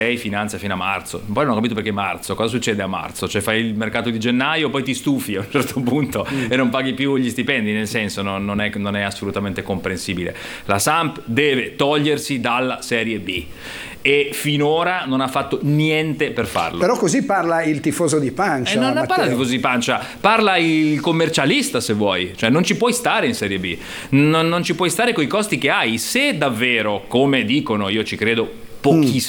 finanzia fino a marzo. Poi non ho capito perché marzo. Cosa succede a marzo? Cioè fai il mercato di gennaio, poi ti stufi a un certo punto e non paghi più gli stipendi, nel senso non è assolutamente comprensibile. La Samp deve togliersi dalla Serie B e finora non ha fatto niente per farlo. Però così parla il tifoso di pancia. Non parla il tifoso di pancia, parla il commercialista, se vuoi. Cioè non ci puoi stare in Serie B, non ci puoi stare coi costi che hai. Se davvero, come dicono, io ci credo pochissimo,